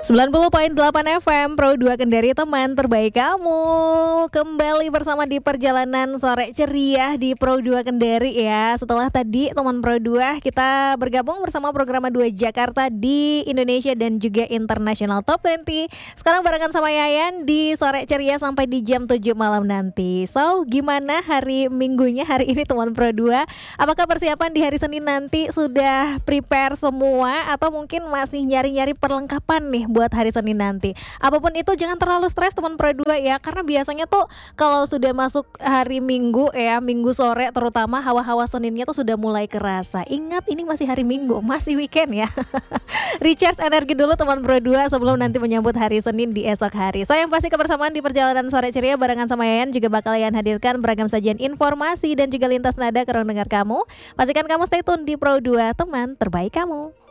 90,8 FM Pro 2 Kendari, teman terbaik kamu. Kembali bersama di perjalanan sore ceria di Pro 2 Kendari ya. Setelah tadi teman Pro 2 kita bergabung bersama program 2 Jakarta di Indonesia dan juga International Top 20. Sekarang barengan sama Yayan di sore ceria sampai di jam 7 malam nanti. So, gimana hari minggunya hari ini teman Pro 2? Apakah persiapan di hari Senin nanti sudah prepare semua atau mungkin masih nyari-nyari perlengkapan nih buat hari Senin nanti? Apapun itu jangan terlalu stres teman Pro 2 ya, karena biasanya tuh kalau sudah masuk hari Minggu ya, Minggu sore terutama hawa-hawa Seninnya tuh sudah mulai kerasa. Ingat ini masih hari Minggu, masih weekend ya. Recharge energi dulu teman Pro 2 sebelum nanti menyambut hari Senin di esok hari. So yang pasti kebersamaan di perjalanan sore ceria barengan sama Yayan juga bakal Yayan hadirkan beragam sajian informasi dan juga lintas nada ke ruang dengar kamu. Pastikan kamu stay tune di Pro 2, teman terbaik kamu.